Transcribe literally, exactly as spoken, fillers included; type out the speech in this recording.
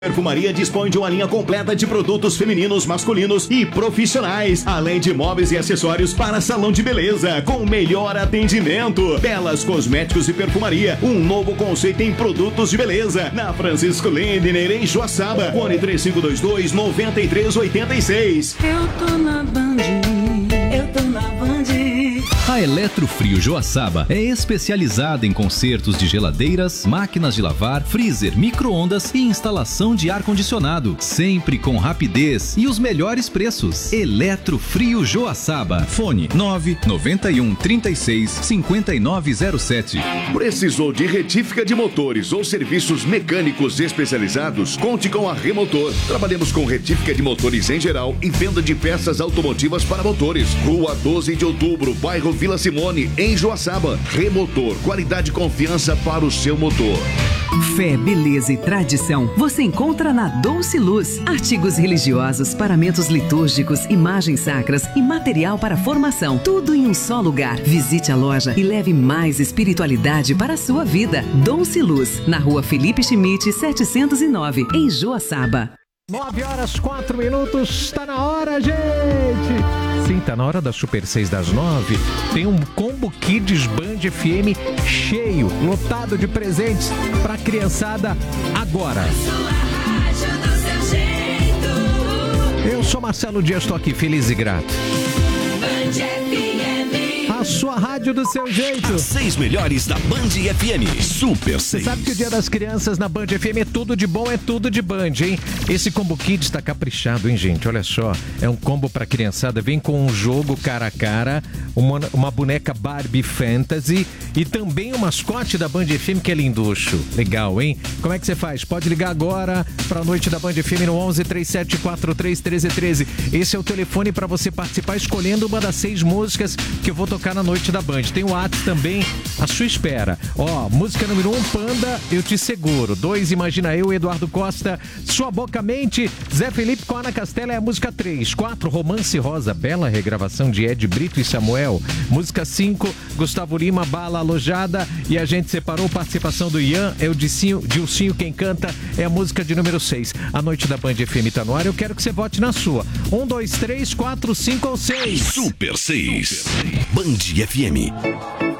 Perfumaria dispõe de uma linha completa de produtos femininos, masculinos e profissionais, além de móveis e acessórios para salão de beleza, com melhor atendimento. Belas Cosméticos e Perfumaria, um novo conceito em produtos de beleza, na Francisco Lindner, em Joaçaba. Fone três cinco dois dois, nove três oito seis. Eu tô na Band, eu tô na Band. A Eletrofrio Joaçaba é especializada em consertos de geladeiras, máquinas de lavar, freezer, micro-ondas e instalação de ar-condicionado, sempre com rapidez e os melhores preços. Eletrofrio Joaçaba. Fone nove nove um, trinta e seis, cinquenta e nove zero sete. Precisou de retífica de motores ou serviços mecânicos especializados? Conte com a Remotor. Trabalhamos com retífica de motores em geral e venda de peças automotivas para motores. Rua doze de outubro, bairro Vila Simone, em Joaçaba. Remotor, qualidade e confiança para o seu motor. Fé, beleza e tradição você encontra na Doce Luz. Artigos religiosos, paramentos litúrgicos, imagens sacras e material para formação. Tudo em um só lugar. Visite a loja e leve mais espiritualidade para a sua vida. Doce Luz, na rua Felipe Schmidt, setecentos e nove, em Joaçaba. nove horas, quatro minutos, tá na hora, gente! Sim, tá na hora da Super seis das nove. Tem um Combo Kids Band F M cheio, lotado de presentes pra criançada agora. Eu sou Marcelo Dias, tô aqui feliz e grato. A sua rádio do seu jeito. As seis melhores da Band F M. Super seis. Sabe que o Dia das Crianças na Band F M é tudo de bom, é tudo de Band, hein? Esse Combo Kids tá caprichado, hein, gente? Olha só, é um combo pra criançada. Vem com um jogo cara a cara, uma, uma boneca Barbie Fantasy e também o mascote da Band F M, que é linducho. Legal, hein? Como é que você faz? Pode ligar agora pra noite da Band F M no onze, três sete quatro três, um três um três. Esse é o telefone pra você participar escolhendo uma das seis músicas que eu vou tocar na noite da Band. Tem o WhatsApp também à sua espera. Ó, música número um, Panda, Eu Te Seguro. Dois, Imagina Eu, Eduardo Costa, Sua Boca Mente. Zé Felipe com Ana Castela é a música três. Quatro, Romance Rosa, bela regravação de Ed Brito e Samuel. Música cinco, Gustavo Lima, Bala Alojada. E a gente separou participação do Ian, é o Dilcinho, Dilcinho Quem Canta, é a música de número seis. A noite da Band F M tá no ar, eu quero que você vote na sua. Um, dois, três, quatro, cinco ou seis. Super seis. Band F M.